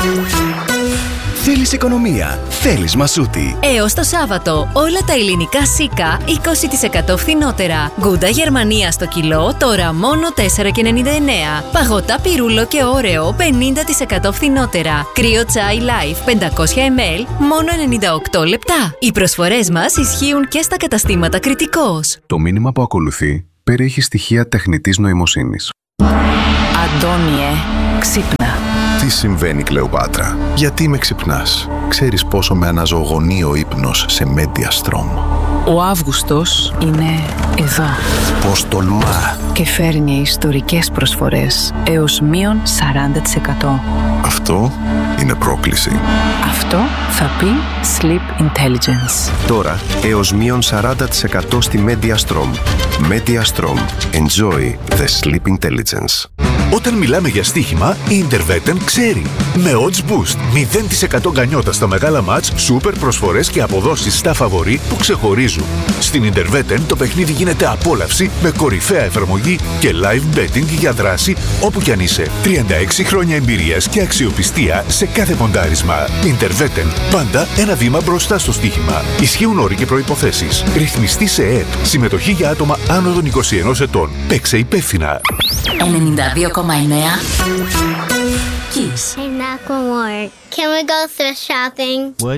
Θέλεις οικονομία, θέλεις Μασούτη. Έως το Σάββατο, όλα τα ελληνικά σίκα 20% φθηνότερα. Γκούντα Γερμανία στο κιλό, τώρα μόνο 4,99. Παγωτά πυρούλο και όρεο 50% φθηνότερα. Κρύο τσάι Life 500 ml, μόνο 98 λεπτά. Οι προσφορές μας ισχύουν και στα καταστήματα Κρητικός. Το μήνυμα που ακολουθεί περιέχει στοιχεία τεχνητής νοημοσύνης. Αντώνιε, ξύπνα. Τι συμβαίνει, Κλεοπάτρα? Γιατί με ξυπνάς? Ξέρεις πόσο με αναζωογονεί ο ύπνος σε Mediastrom. Ο Αύγουστος είναι εδώ. Πώς τολμά! Και φέρνει ιστορικές προσφορές έως μείον 40%. Αυτό είναι πρόκληση. Αυτό θα πει Sleep Intelligence. Τώρα έως μείον 40% στη Mediastrom. Mediastrom. Enjoy the Sleep Intelligence. Όταν μιλάμε για στοίχημα, η Interveten ξέρει. Με Odds Boost, 0% γκανιότα στα μεγάλα μάτς, σούπερ προσφορές και αποδόσεις στα φαβορί που ξεχωρίζουν. Στην Interveten το παιχνίδι γίνεται απόλαυση με κορυφαία εφαρμογή και live betting για δράση όπου κι αν είσαι. 36 χρόνια εμπειρίας και αξιοπιστία σε κάθε ποντάρισμα. Interveten, πάντα ένα βήμα μπροστά στο στοίχημα. Ισχύουν όροι και προϋποθέσεις. Ρυθμιστή σε ΕΕΠ. Συμμετοχή για άτομα άνω των 21 ετών. Παίξε υπεύθυνα. 92,9 Kiss. Hey, Macklemore, can we go thrift shopping? What?